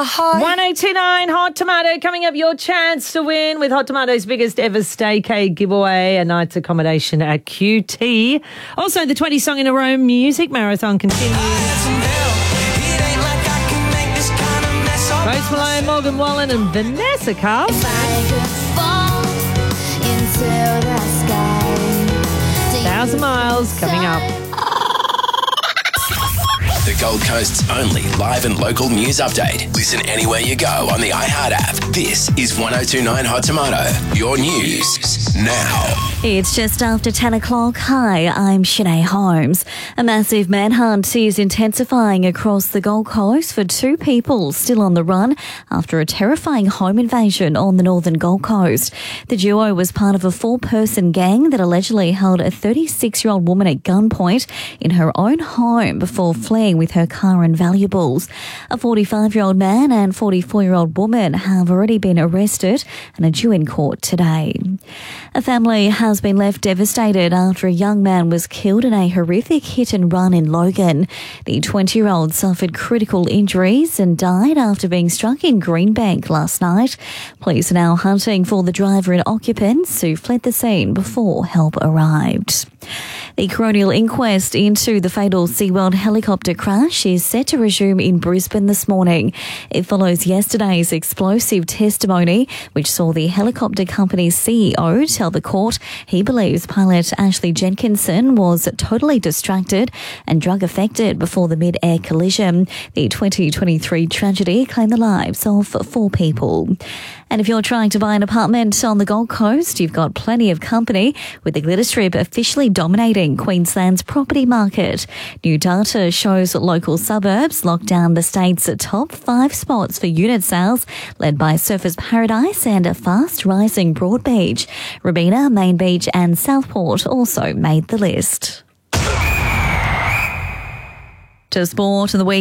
high. 1029 Hot Tomato coming up. Your chance to win with Hot Tomato's biggest ever staycay giveaway, a night's accommodation at QT. Also, the 20 Song in a Row music marathon continues. Post Malone, Morgan Wallen and Vanessa Carlton. 1,000 Miles coming up. The Gold Coast's only live and local news update. Listen anywhere you go on the iHeart app. This is 1029 Hot Tomato. Your news now. It's just after 10 o'clock. Hi, I'm Sinead Holmes. A massive manhunt is intensifying across the Gold Coast for two people still on the run after a terrifying home invasion on the northern Gold Coast. The duo was part of a 4-person gang that allegedly held a 36-year-old woman at gunpoint in her own home before fleeing with her car and valuables. A 45-year-old man and 44-year-old woman have already been arrested and are due in court today. A family has been left devastated after a young man was killed in a horrific hit and run in Logan. The 20-year-old suffered critical injuries and died after being struck in Greenbank last night. Police are now hunting for the driver and occupants who fled the scene before help arrived. The coronial inquest into the fatal SeaWorld helicopter crash is set to resume in Brisbane this morning. It follows yesterday's explosive testimony, which saw the helicopter company's CEO tell the court he believes pilot Ashley Jenkinson was totally distracted and drug-affected before the mid-air collision. The 2023 tragedy claimed the lives of 4 people. And if you're trying to buy an apartment on the Gold Coast, you've got plenty of company, with the Glitter Strip officially dominating Queensland's property market. New data shows local suburbs locked down the state's top 5 spots for unit sales, led by Surfers Paradise and a fast-rising Broadbeach. Robina, Main Beach and Southport also made the list. To sport in the week.